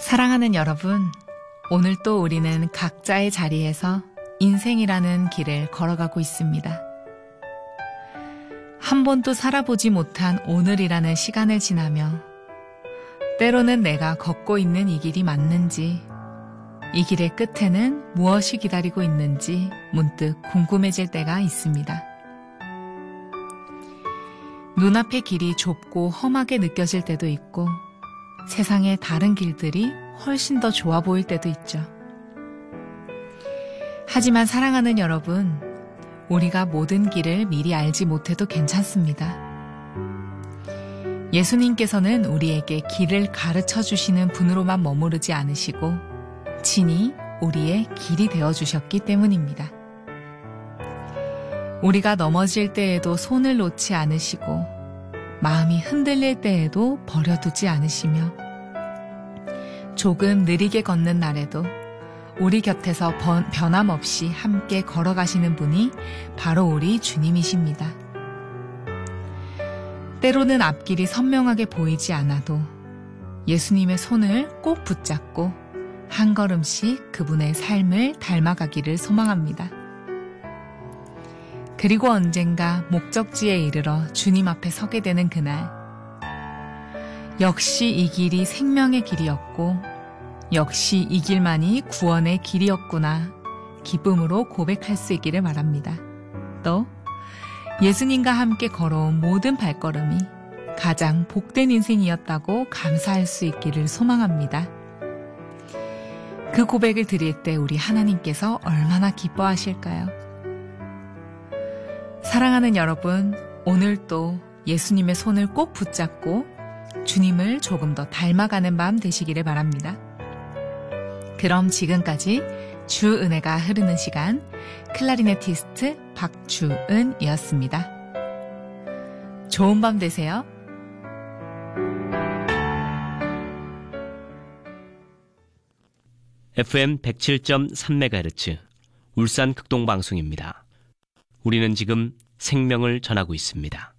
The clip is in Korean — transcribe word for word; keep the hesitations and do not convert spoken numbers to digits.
사랑하는 여러분, 오늘 또 우리는 각자의 자리에서 인생이라는 길을 걸어가고 있습니다. 한 번도 살아보지 못한 오늘이라는 시간을 지나며 때로는 내가 걷고 있는 이 길이 맞는지, 이 길의 끝에는 무엇이 기다리고 있는지 문득 궁금해질 때가 있습니다. 눈앞의 길이 좁고 험하게 느껴질 때도 있고 세상의 다른 길들이 훨씬 더 좋아 보일 때도 있죠. 하지만 사랑하는 여러분, 우리가 모든 길을 미리 알지 못해도 괜찮습니다. 예수님께서는 우리에게 길을 가르쳐 주시는 분으로만 머무르지 않으시고 친히 우리의 길이 되어주셨기 때문입니다. 우리가 넘어질 때에도 손을 놓지 않으시고 마음이 흔들릴 때에도 버려두지 않으시며 조금 느리게 걷는 날에도 우리 곁에서 변함없이 함께 걸어가시는 분이 바로 우리 주님이십니다. 때로는 앞길이 선명하게 보이지 않아도 예수님의 손을 꼭 붙잡고 한 걸음씩 그분의 삶을 닮아가기를 소망합니다. 그리고 언젠가 목적지에 이르러 주님 앞에 서게 되는 그날, 역시 이 길이 생명의 길이었고 역시 이 길만이 구원의 길이었구나 기쁨으로 고백할 수 있기를 바랍니다. 또 예수님과 함께 걸어온 모든 발걸음이 가장 복된 인생이었다고 감사할 수 있기를 소망합니다. 그 고백을 드릴 때 우리 하나님께서 얼마나 기뻐하실까요? 사랑하는 여러분, 오늘도 예수님의 손을 꼭 붙잡고 주님을 조금 더 닮아가는 밤 되시기를 바랍니다. 그럼 지금까지 주 은혜가 흐르는 시간, 클라리네티스트 박주은이었습니다. 좋은 밤 되세요. 에프엠 백칠 점 삼 메가헤르츠 울산 극동방송입니다. 우리는 지금 생명을 전하고 있습니다.